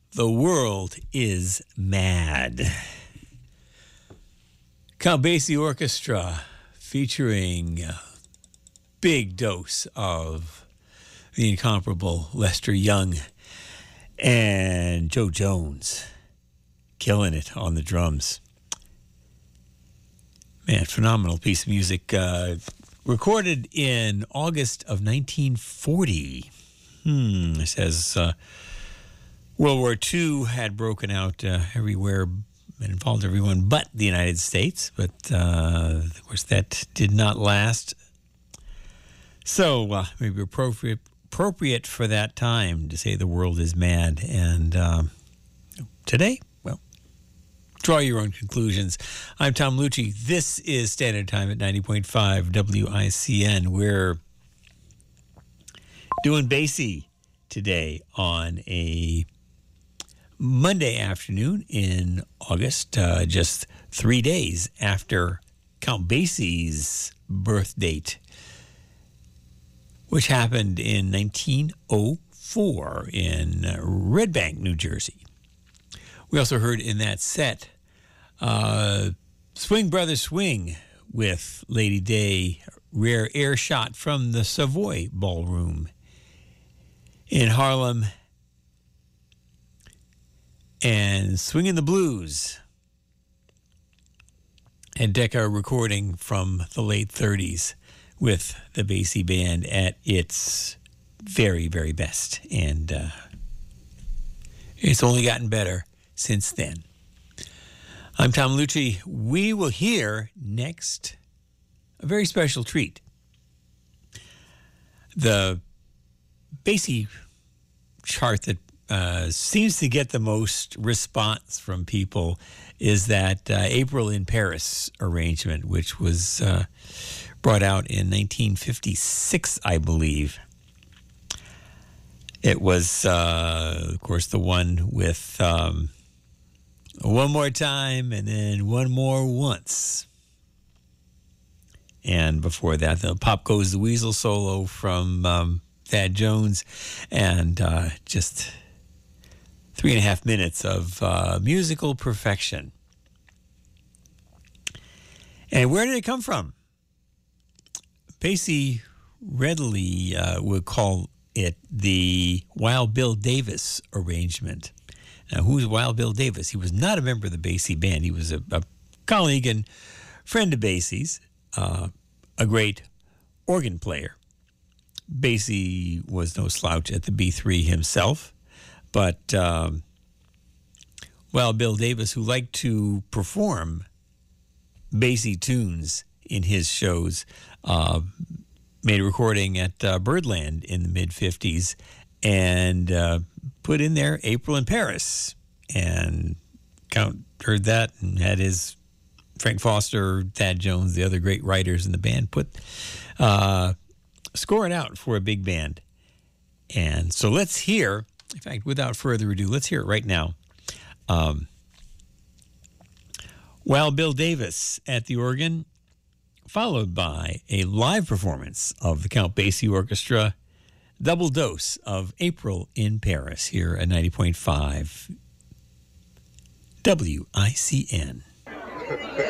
The World is Mad. Count Basie Orchestra featuring a big dose of the incomparable Lester Young and Joe Jones killing it on the drums. Man, phenomenal piece of music. Recorded in August of 1940. It says World War II had broken out everywhere and involved everyone but the United States. But, of course, that did not last. So maybe appropriate for that time to say the world is mad. And today, well, draw your own conclusions. I'm Tom Lucci. This is Standard Time at 90.5 WICN. We're doing Basie today on a Monday afternoon in August, just 3 days after Count Basie's birth date, which happened in 1904 in Red Bank, New Jersey. We also heard in that set Swing Brothers Swing with Lady Day, rare air shot from the Savoy Ballroom in Harlem, and Swingin' the Blues, and Decca recording from the late 30s with the Basie Band at its very, very best. And it's only gotten better since then. I'm Tom Lucci. We will hear next a very special treat. The Basie chart that seems to get the most response from people is that April in Paris arrangement, which was brought out in 1956, I believe. It was, of course, the one with One More Time and then One More Once. And before that, the Pop Goes the Weasel solo from Thad Jones, and just 3.5 minutes of musical perfection. And where did it come from? Basie readily would call it the Wild Bill Davis arrangement. Now, who's Wild Bill Davis? He was not a member of the Basie Band. He was a colleague and friend of Basie's, a great organ player. Basie was no slouch at the B3 himself, but Wild Bill Davis, who liked to perform Basie tunes in his shows, made a recording at Birdland in the mid-'50s and put in there April in Paris. And Count heard that and had his Frank Foster, Thad Jones, the other great writers in the band, score it out for a big band. And so let's hear, in fact, without further ado, let's hear it right now. Wild Bill Davis at the organ, followed by a live performance of the Count Basie Orchestra, double dose of April in Paris here at 90.5 WICN.